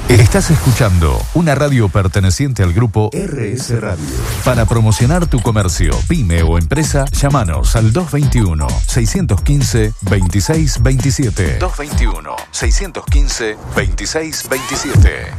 Estás escuchando una radio perteneciente al grupo RS Radio. Para promocionar tu comercio, pyme o empresa, llámanos al 221-615-2627. 221-615-2627.